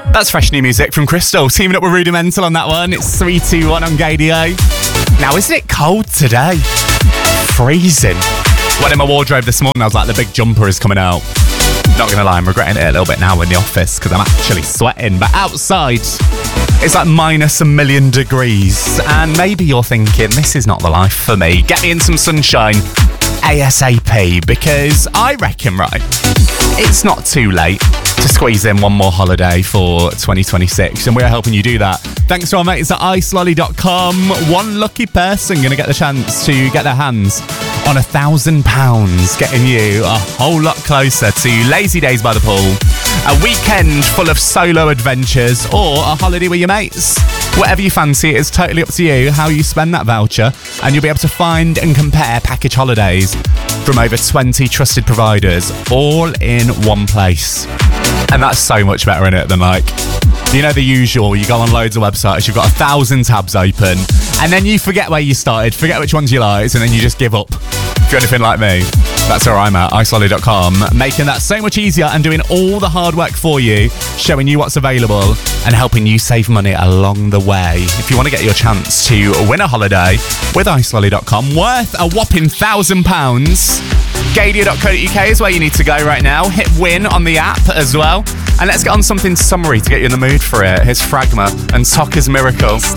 That's fresh new music from Crystal, teaming up with Rudimental on that one. It's 321 on Gadio. Now, isn't it cold today? Freezing. Went in my wardrobe this morning, I was like, the big jumper is coming out. Not gonna lie, I'm regretting it a little bit now in the office because I'm actually sweating. But outside, it's like minus a million degrees. And maybe you're thinking, this is not the life for me. Get me in some sunshine ASAP, because I reckon, right, it's not too late to squeeze in one more holiday for 2026, and we're helping you do that. Thanks to our mates at icelolly.com. One lucky person going to get the chance to get their hands on £1,000, getting you a whole lot closer to lazy days by the pool, a weekend full of solo adventures, or a holiday with your mates. Whatever you fancy, it's totally up to you how you spend that voucher, and you'll be able to find and compare package holidays from over 20 trusted providers, all in one place. And that's so much better, in it, than like, you know, the usual, you go on loads of websites, you've got 1,000 tabs open, and then you forget where you started, forget which ones you liked, and then you just give up. If you're anything like me, that's where I'm at, icelolly.com, making that so much easier and doing all the hard work for you, showing you what's available and helping you save money along the way. If you want to get your chance to win a holiday with icelolly.com worth a whopping £1,000, gadio.co.uk is where you need to go right now. Hit win on the app as well. And let's get on something summery to get you in the mood for it. Here's Fragma and Tokka's Miracle.